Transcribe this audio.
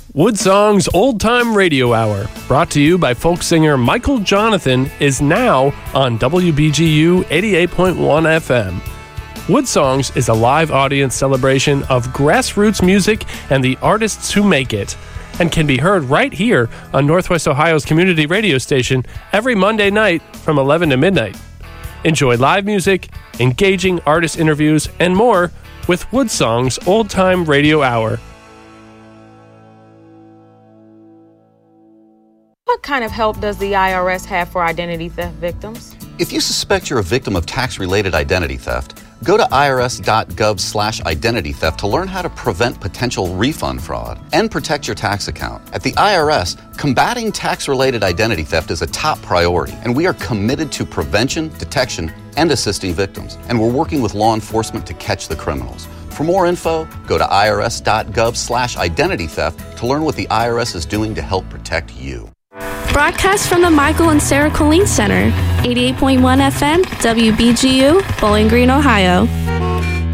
Woodsong's Old Time Radio Hour, brought to you by folk singer Michael Jonathan, is now on WBGU 88.1 FM. Woodsongs is a live audience celebration of grassroots music and the artists who make it, and can be heard right here on Northwest Ohio's community radio station every Monday night from 11 to midnight. Enjoy live music, engaging artist interviews, and more with Woodsong's Old Time Radio Hour. What kind of help does the IRS have for identity theft victims? If you suspect you're a victim of tax-related identity theft, go to irs.gov/identity theft to learn how to prevent potential refund fraud and protect your tax account. At the IRS, combating tax-related identity theft is a top priority, and we are committed to prevention, detection, and assisting victims. And we're working with law enforcement to catch the criminals. For more info, go to irs.gov/identity theft to learn what the IRS is doing to help protect you. Broadcast from the Michael and Sarah Colleen Center, 88.1 FM, WBGU, Bowling Green, Ohio.